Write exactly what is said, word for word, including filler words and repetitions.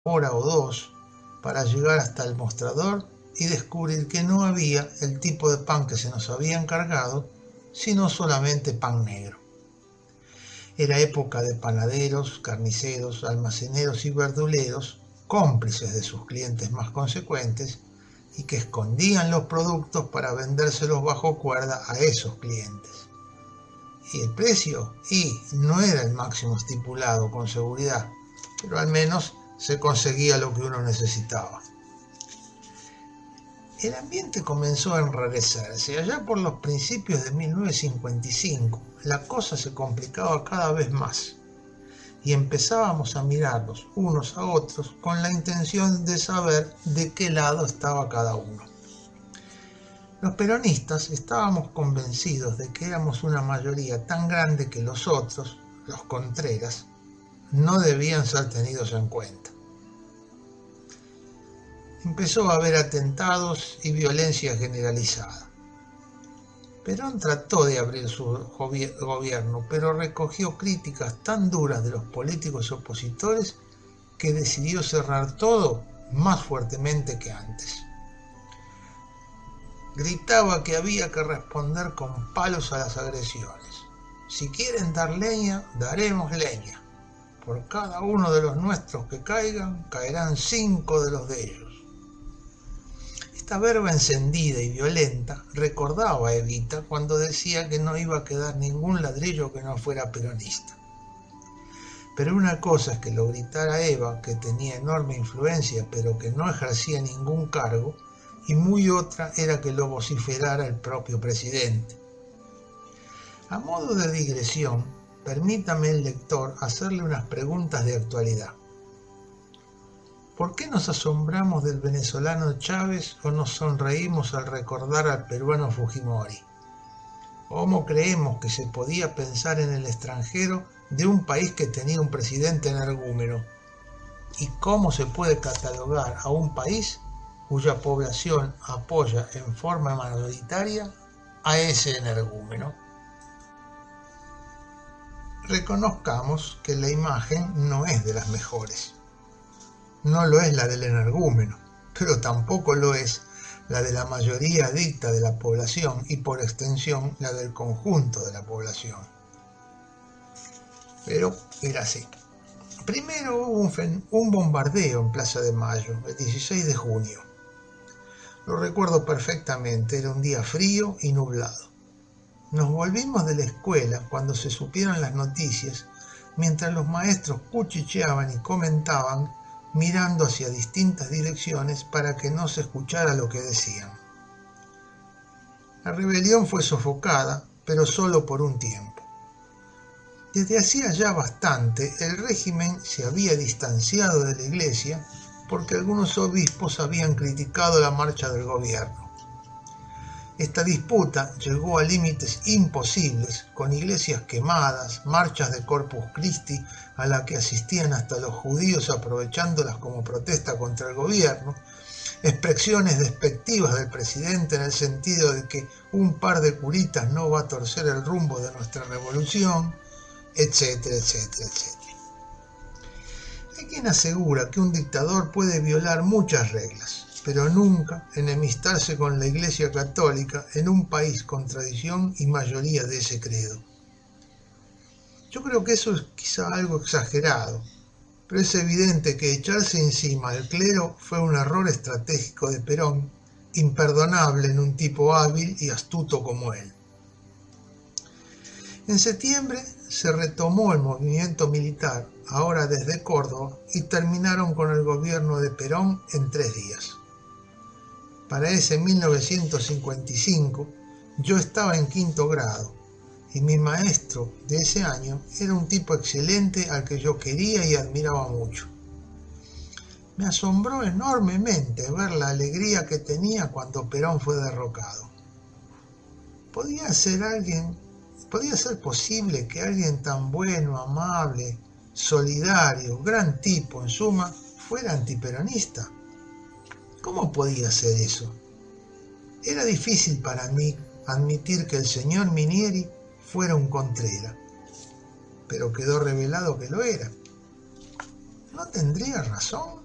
hora o dos para llegar hasta el mostrador y descubrir que no había el tipo de pan que se nos había encargado, sino solamente pan negro. Era época de panaderos, carniceros, almaceneros y verduleros, cómplices de sus clientes más consecuentes, y que escondían los productos para vendérselos bajo cuerda a esos clientes. Y el precio, y no era el máximo estipulado con seguridad, pero al menos se conseguía lo que uno necesitaba. El ambiente comenzó a enrarecerse. Allá por los principios de mil novecientos cincuenta y cinco, la cosa se complicaba cada vez más y empezábamos a mirarnos unos a otros con la intención de saber de qué lado estaba cada uno. Los peronistas estábamos convencidos de que éramos una mayoría tan grande que los otros, los contreras, no debían ser tenidos en cuenta. Empezó a haber atentados y violencia generalizada. Perón trató de abrir su gobierno, pero recogió críticas tan duras de los políticos opositores que decidió cerrar todo más fuertemente que antes. Gritaba que había que responder con palos a las agresiones. Si quieren dar leña, daremos leña. Por cada uno de los nuestros que caigan, caerán cinco de los de ellos. Esta verba encendida y violenta recordaba a Evita cuando decía que no iba a quedar ningún ladrillo que no fuera peronista. Pero una cosa es que lo gritara Eva, que tenía enorme influencia pero que no ejercía ningún cargo, y muy otra era que lo vociferara el propio presidente. A modo de digresión, permítame el lector hacerle unas preguntas de actualidad. ¿Por qué nos asombramos del venezolano Chávez o nos sonreímos al recordar al peruano Fujimori? ¿Cómo creemos que se podía pensar en el extranjero de un país que tenía un presidente energúmeno? ¿Y cómo se puede catalogar a un país cuya población apoya en forma mayoritaria a ese energúmeno? Reconozcamos que la imagen no es de las mejores. No lo es la del energúmeno, pero tampoco lo es la de la mayoría adicta de la población y por extensión la del conjunto de la población. Pero era así. Primero hubo un, un bombardeo en Plaza de Mayo, el dieciséis de junio. Lo recuerdo perfectamente, era un día frío y nublado. Nos volvimos de la escuela cuando se supieron las noticias, mientras los maestros cuchicheaban y comentaban, mirando hacia distintas direcciones para que no se escuchara lo que decían. La rebelión fue sofocada, pero solo por un tiempo. Desde hacía ya bastante, el régimen se había distanciado de la Iglesia porque algunos obispos habían criticado la marcha del gobierno. Esta disputa llegó a límites imposibles, con iglesias quemadas, marchas de Corpus Christi a la que asistían hasta los judíos aprovechándolas como protesta contra el gobierno, expresiones despectivas del presidente en el sentido de que un par de curitas no va a torcer el rumbo de nuestra revolución, etcétera, etcétera, etcétera. Hay quien asegura que un dictador puede violar muchas reglas, pero nunca enemistarse con la Iglesia Católica en un país con tradición y mayoría de ese credo. Yo creo que eso es quizá algo exagerado, pero es evidente que echarse encima al clero fue un error estratégico de Perón, imperdonable en un tipo hábil y astuto como él. En septiembre se retomó el movimiento militar, ahora desde Córdoba, y terminaron con el gobierno de Perón en tres días. Para ese mil novecientos cincuenta y cinco yo estaba en quinto grado y mi maestro de ese año era un tipo excelente al que yo quería y admiraba mucho. Me asombró enormemente ver la alegría que tenía cuando Perón fue derrocado. ¿Podía ser alguien, podía ser posible que alguien tan bueno, amable, solidario, gran tipo en suma, fuera antiperonista? ¿Cómo podía ser eso? Era difícil para mí admitir que el señor Minieri fuera un contrera, pero quedó revelado que lo era. ¿No tendría razón?